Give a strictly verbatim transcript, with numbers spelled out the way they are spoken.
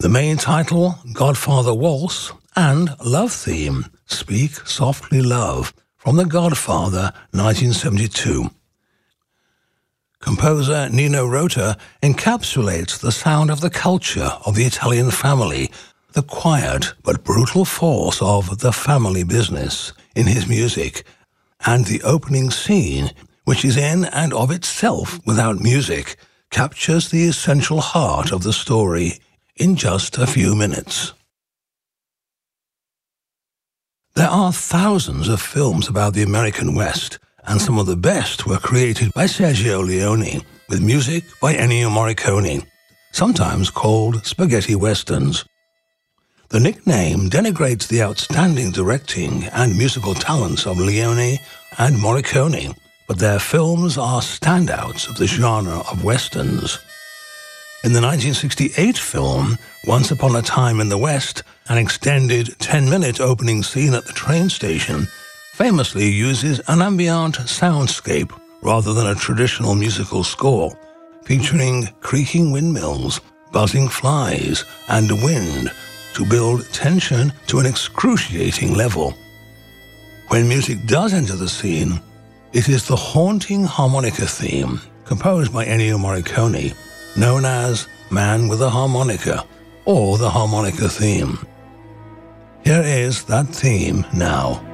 The main title, Godfather Waltz, and love theme, Speak Softly Love, from The Godfather, nineteen seventy-two. Composer Nino Rota encapsulates the sound of the culture of the Italian family, the quiet but brutal force of the family business in his music, and the opening scene, which is in and of itself without music, captures the essential heart of the story in just a few minutes. There are thousands of films about the American West, and some of the best were created by Sergio Leone, with music by Ennio Morricone, sometimes called spaghetti westerns. The nickname denigrates the outstanding directing and musical talents of Leone and Morricone, but their films are standouts of the genre of westerns. In the nineteen sixty-eight film, Once Upon a Time in the West, an extended ten-minute opening scene at the train station famously uses an ambient soundscape rather than a traditional musical score, featuring creaking windmills, buzzing flies, and wind to build tension to an excruciating level. When music does enter the scene, it is the haunting harmonica theme, composed by Ennio Morricone, known as Man with a Harmonica, or the harmonica theme. Here is that theme now.